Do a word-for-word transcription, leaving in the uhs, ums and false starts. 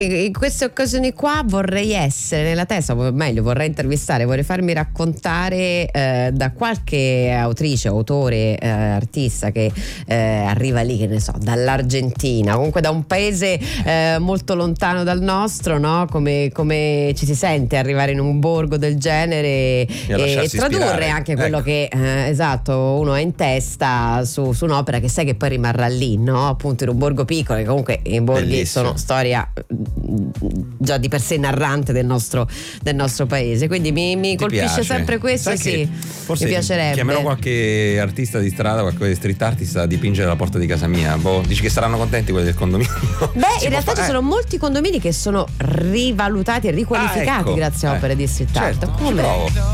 In queste occasioni qua vorrei essere nella testa, o meglio vorrei intervistare, vorrei farmi raccontare eh, da qualche autrice, autore, eh, artista che eh, arriva lì, che ne so, dall'Argentina, comunque da un paese eh, molto lontano dal nostro, no? Come, come ci si sente arrivare in un borgo del genere e, e tradurre ispirare. anche quello Ecco. che eh, esatto uno ha in testa su, su un'opera che sai che poi rimarrà lì, no? Appunto in un borgo piccolo, che comunque i borghi Bellissimo. sono storia già di per sé narrante del nostro, del nostro paese, quindi mi, mi Ti colpisce piace? sempre questo. Sai sì, che forse mi piacerebbe. chiamerò qualche artista di strada, qualche street artist a dipingere la porta di casa mia. Boh, dici che saranno contenti quelli del condominio? Beh, Si in può realtà fare- ci sono molti condomini che sono rivalutati e riqualificati Ah, ecco. grazie a opere Eh, di street art. certo, ci Come? provo.